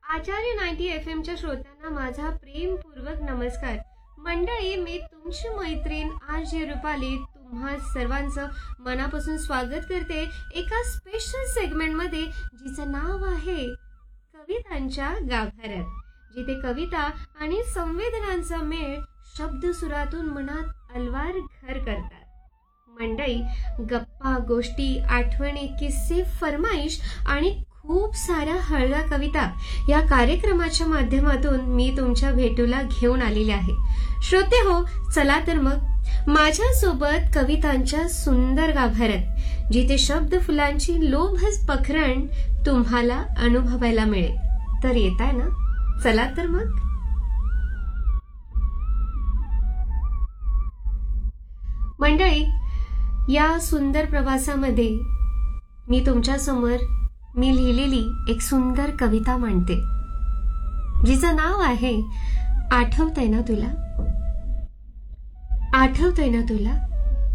आचार्य 90 FM श्रोत्यांना माझा प्रेमपूर्वक नमस्कार. मंडळी, मी तुमची मैत्रीण आरजे रुपाली तुम्हा सर्वांचं मनापासून स्वागत करते एका स्पेशल सेगमेंटमध्ये जिचं नाव आहे कवितांच्या गाभाऱ्यात, जिथे कविता आणि संवेदनांचा मेळ शब्दसुरातून मनात अलवार घर करतात. मंडळी, गप्पा गोष्टी, आठवणी, किस्से, फरमाईश आणि खूप साऱ्या हळव्या कविता या कार्यक्रमाच्या माध्यमातून मी तुमच्या भेटूला घेऊन आलेले आहे. श्रोते हो, चला तर मग माझ्यासोबत कवितांच्या सुंदर गाभाऱ्यात, जिथे शब्द फुलांची लोभस पखरण तुम्हाला अनुभवायला मिळेल. तर येताय ना? चला तर मग. मंडळी, या सुंदर प्रवासामध्ये मी तुमच्यासमोर मी लिहिलेली एक सुंदर कविता मांडते, जिचं नाव आहे आठवतंय ना तुला. आठवतंय ना तुला